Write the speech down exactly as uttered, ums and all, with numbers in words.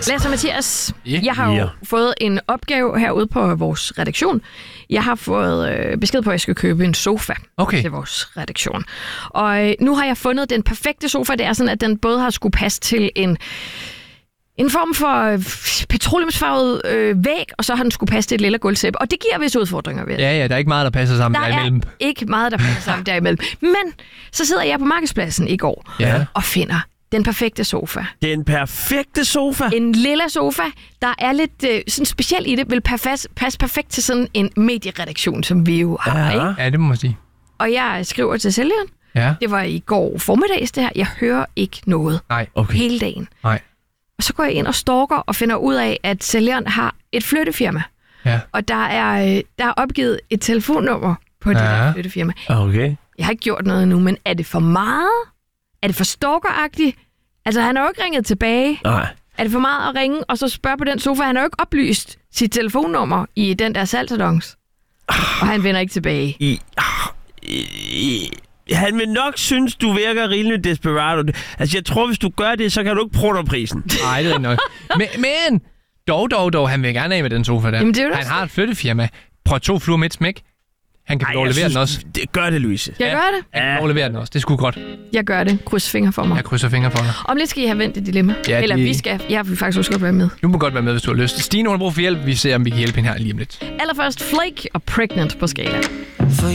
Lasse og Mathias, Yeah. jeg har jo Yeah. fået en opgave herude på vores redaktion. Jeg har fået øh, besked på, at jeg skal købe en sofa Okay. til vores redaktion. Og øh, nu har jeg fundet den perfekte sofa. Det er sådan, at den både har skulle passe til en, en form for øh, petroleumsfarvet øh, væg, og så har den skulle passe til et lille gulvtæppe. Og det giver visse udfordringer ved det. Ja, ja, der er ikke meget, der passer sammen Der derimellem. er ikke meget, der passer sammen derimellem. Men så sidder jeg på markedspladsen i går Ja. og finder den perfekte sofa. Den perfekte sofa. En lille sofa, der er lidt øh, sådan specielt i det, vil passe, passe perfekt til sådan en medieredaktion, som vi jo har. Ja. Ikke? Ja, det må man sige. Og jeg skriver til sælgeren. Ja. Det var i går formiddags det her. Jeg hører ikke noget Nej. Okay. hele dagen. Nej. Og så går jeg ind og stalker og finder ud af, at sælgeren har et flyttefirma. Ja. Og der er, øh, der er opgivet et telefonnummer på det Ja. der flyttefirma. Okay. Jeg har ikke gjort noget endnu, men er det for meget? Er det for stalkeragtigt? Altså, han har jo ikke ringet tilbage. Nej. Er det for meget at ringe og så spørge på den sofa? Han har jo ikke oplyst sit telefonnummer i den der salgsannonce. Og han vender ikke tilbage. I, ah, i, han vil nok synes, du virker rimelig desperat. Altså, jeg tror, hvis du gør det, så kan du ikke prøve prisen. Nej, det er ikke nok. Men, men dog, dog, dog, han vil gerne af med den sofa der. Jamen, det er jo han også- har et flyttefirma. Prøv to fluer med et smæk. Han kan få lov at levere den også. Det, gør det, Louise. Jeg gør det. Han kan få lov at levere den også. Det er sgu godt. Jeg gør det. Kryds fingre for mig. Jeg krydser fingre for dig. Om lidt skal I have vendt et dilemma. Ja, Eller det- vi skal. Jeg vil faktisk også godt være med. Du må godt være med, hvis du har lyst. Stine, hun har brug for hjælp. Vi ser, om vi kan hjælpe hende her lige om lidt. Allerførst Flake og Pregnant på skala. For